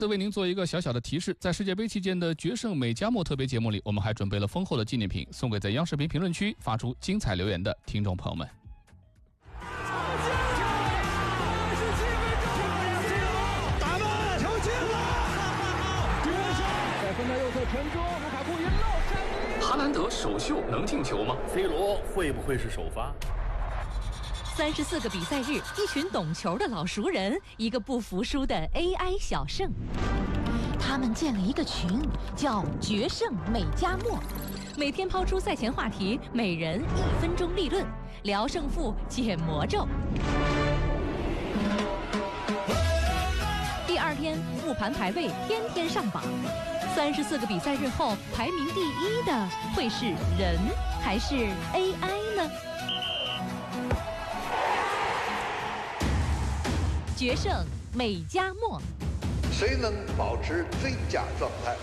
为您做一个小小的提示，在世界杯期间的决胜美加墨特别节目里，我们还准备了丰厚的纪念品，送给在央视频评论区发出精彩留言的听众朋友们。 打门，球进了！在分的右侧传中，卢卡库一漏闪。 哈兰德首秀能进球吗 ？C 罗会不会是首发 ？34个比赛日，一群懂球的老熟人，一个不服输的 AI 小胜。他们建了一个群，叫“决胜美加墨”，每天抛出赛前话题，每人1分钟立论，聊胜负，解魔咒。第二天复盘排位，天天上榜。34个比赛日后，排名第1的会是人还是 AI 呢？决胜美加墨， 谁能保持最佳状态？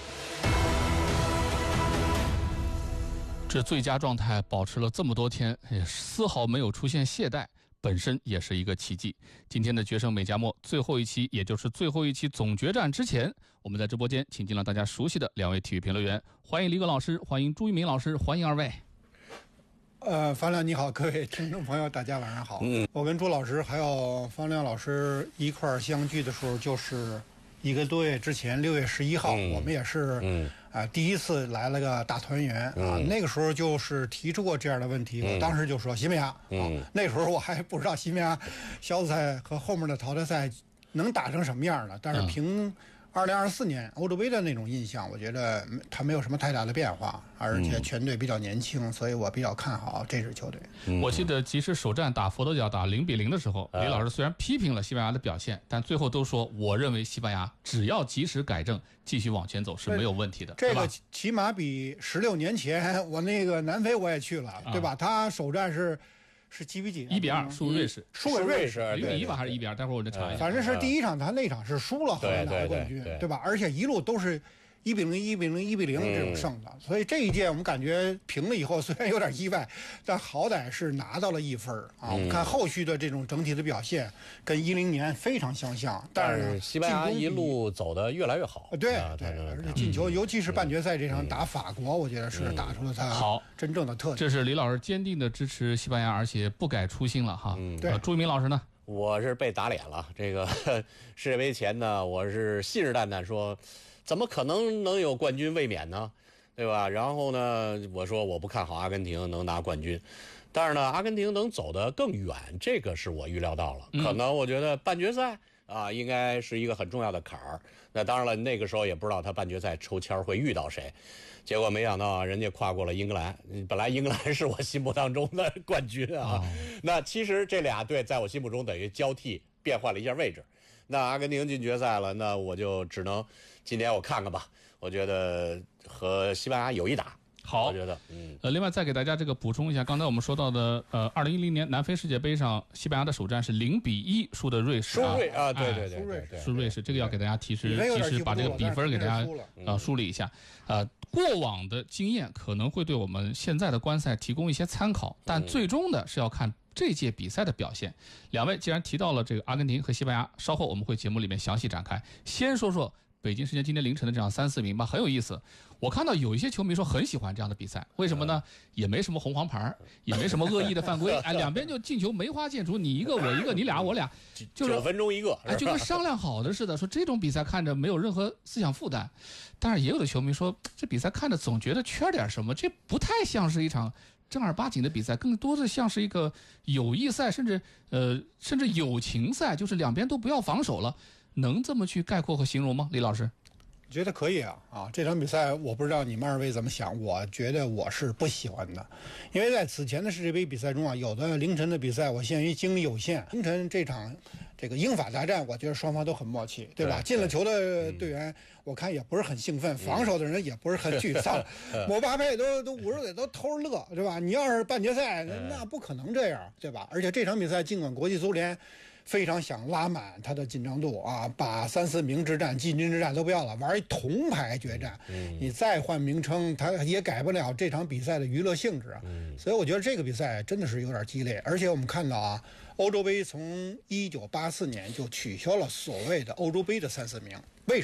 这最佳状态保持了这么多天，丝毫没有出现懈怠，本身也是一个奇迹。今天的决胜美加墨最后一期，也就是最后一期总决战之前，我们在直播间请进了大家熟悉的2位体育评论员，欢迎李葛老师，欢迎朱一鸣老师，欢迎2位。 方亮你好，各位听众朋友大家晚上好。我跟朱老师还有方亮老师一块儿相聚的时候，就是1个多月之前6月11号，我们也是第一次来了个大团圆啊。那个时候就是提出过这样的问题，我当时就说西班牙那时候我还不知道西班牙小组赛和后面的淘汰赛能打成什么样的，但是凭2024年欧洲杯的那种印象，我觉得他没有什么太大的变化，而且全队比较年轻，所以我比较看好这支球队。 我记得即使首战打佛得角打0-0的时候，李老师虽然批评了西班牙的表现，但最后都说我认为西班牙只要及时改正，继续往前走是没有问题的。 这个起码比16年前我那个南非我也去了，对吧？他首战是几比几 ？1-2输瑞士， 输给瑞士 0-1吧还是1-2？待会儿我就查一下。 反正是第一场他那场是输了，后来拿了冠军，对吧？而且一路都是1-0、1-0、1-0这种胜的，所以这一届我们感觉平了以后，虽然有点意外，但好歹是拿到了1分啊。我们看后续的这种整体的表现，跟10年非常相像，但是西班牙一路走得越来越好。 对，而且进球，尤其是半决赛这场打法国，我觉得是打出了他真正的特点。 这是李老师坚定的支持西班牙，而且不改初心了哈。 对， 朱一鸣老师呢？ 我是被打脸了。这个世界杯前呢，我是信誓旦旦说，怎么可能有冠军卫冕呢？对吧？然后呢，我说我不看好阿根廷能拿冠军，但是呢，阿根廷能走得更远，这个是我预料到了。可能我觉得半决赛应该是一个很重要的坎儿。那当然了，那个时候也不知道他半决赛抽签会遇到谁，结果没想到人家跨过了英格兰。本来英格兰是我心目当中的冠军啊，那其实这俩队在我心目中等于交替变换了一下位置。那阿根廷进决赛了，那我就只能今天我看看吧。我觉得和西班牙有一打。 好， 我觉得， 另外再给大家这个补充一下，刚才我们说到的，2010年南非世界杯上，西班牙的首战是0-1输的瑞士对， 输瑞士，这个要给大家及时把这个比分给大家梳理一下。过往的经验可能会对我们现在的观赛提供一些参考，但最终的是要看这届比赛的表现。2位既然提到了这个阿根廷和西班牙，稍后我们会节目里面详细展开。先说说北京时间今天凌晨的这样3-4名吧，很有意思。我看到有一些球迷说很喜欢这样的比赛，为什么呢？也没什么红黄牌，也没什么恶意的犯规，两边就进球梅花剑出，你一个我一个，你俩我俩，就是 9分钟一个， 就跟商量好的似的。说这种比赛看着没有任何思想负担，但是也有的球迷说这比赛看着总觉得缺点什么，这不太像是一场正儿八经的比赛，更多的像是一个友谊赛，甚至友情赛，就是两边都不要防守了。能这么去概括和形容吗？李老师觉得可以啊，这场比赛我不知道你们2位怎么想，我觉得我是不喜欢的，因为在此前的世界杯比赛中有的凌晨的比赛我限于精力有限，凌晨这场这个英法大战，我觉得双方都很默契，对吧？进了球的队员我看也不是很兴奋，防守的人也不是很沮丧，姆巴佩都50岁都偷着乐，对吧？你要是半决赛那不可能这样，对吧？而且这场比赛尽管国际足联非常想拉满他的紧张度啊，把3、4名之战、季军之战都不要了，玩一铜牌决战。你再换名称，他也改不了这场比赛的娱乐性质啊。所以我觉得这个比赛真的是有点激烈，而且我们看到啊，欧洲杯从1984年就取消了所谓的欧洲杯的3、4名。